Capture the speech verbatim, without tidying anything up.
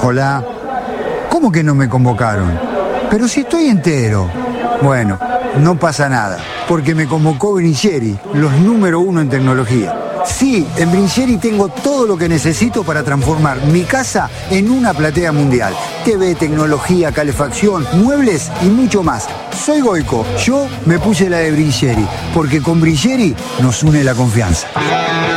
Hola. ¿Cómo que no me convocaron? Pero si estoy entero. Bueno, no pasa nada, porque me convocó Brincheri, los número uno en tecnología. Sí, en Brincheri tengo todo lo que necesito para transformar mi casa en una platea mundial. T V, tecnología, calefacción, muebles y mucho más. Soy Goico, yo me puse la de Brincheri, porque con Brincheri nos une la confianza.